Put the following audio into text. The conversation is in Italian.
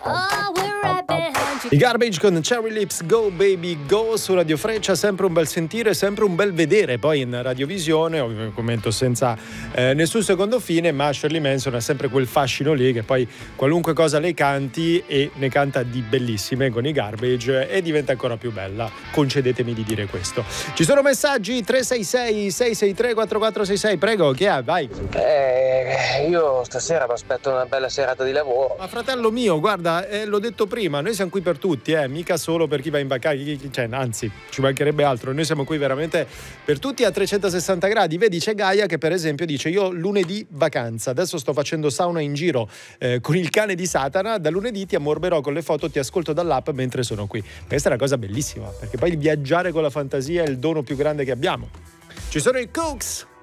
I Garbage con Cherry Lips, Go Baby Go su Radio Freccia, sempre un bel sentire, sempre un bel vedere. Poi in radiovisione, ovviamente commento senza nessun secondo fine, ma Shirley Manson ha sempre quel fascino lì che poi qualunque cosa lei canti, e ne canta di bellissime con i Garbage, e diventa ancora più bella, concedetemi di dire questo. Ci sono messaggi 366 663 4466, prego, chi è? Vai. Io stasera mi aspetto una bella serata di lavoro. Ma fratello mio, guarda, l'ho detto prima, noi siamo qui per tutti, mica solo per chi va in vacanza, cioè, anzi, ci mancherebbe altro, noi siamo qui veramente per tutti a 360 gradi. Vedi, c'è Gaia che per esempio dice: io lunedì vacanza, adesso sto facendo sauna in giro con il cane di Satana, da lunedì ti ammorberò con le foto, ti ascolto dall'app mentre sono qui. Questa è una cosa bellissima, perché poi il viaggiare con la fantasia è il dono più grande che abbiamo. Ci sono i Cooks.